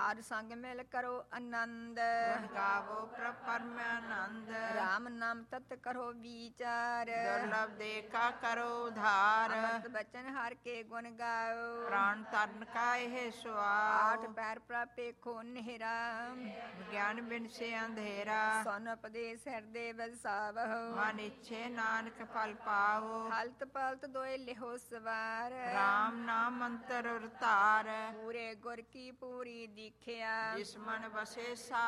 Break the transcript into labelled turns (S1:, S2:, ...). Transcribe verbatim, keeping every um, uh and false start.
S1: ਸਾਧ ਸੰਗ ਮਿਲ ਕਰੋ ਆਨੰਦ।
S2: ਗੁਣ ਗਾਵੋ ਪ੍ਰਭ ਪਰਮ ਆਨੰਦ।
S1: ਰਾਮ ਨਾਮ ਤਤ ਕਰੋ ਵਿਚਾਰ।
S2: ਦੁਰਲਭ ਦੇਖਾ ਕਰੋ ਉਧਾਰ।
S1: ਅੰਮ੍ਰਿਤ ਬਚਨ ਹਰ ਕੇ ਗੁਣ ਗਾਓ।
S2: ਪ੍ਰਾਣ ਤਰਨ ਕਾ ਇਹ ਸਵਾਰ।
S1: ਆਠ ਪੈਰ ਪ੍ਰਾਪੇ ਖੋ ਨਹਿਰਾ।
S2: ਗਿਆਨ ਬਿਨ ਸੇ ਅੰਧੇਰਾ।
S1: ਸੁਨ ਉਪਦੇਸ ਹਿਰਦੇ ਵਸਾਵਹੁ।
S2: ਮਨ ਇੱਛੇ ਨਾਨਕ ਫਲ ਪਾਵੋ।
S1: ਹਲਤ ਪਲਤ ਦੋਇ ਲਿਹੋ ਸਵਾਰ।
S2: ਰਾਮ ਨਾਮ ਮੰਤਰ ਉਰਤਾਰ।
S1: ਪੂਰੇ ਗੁਰ ਕੀ ਪੂਰੀ ਦੀਖਿਆ।
S2: ਜਿਸ ਮਨ ਵਸੇ ਸਾ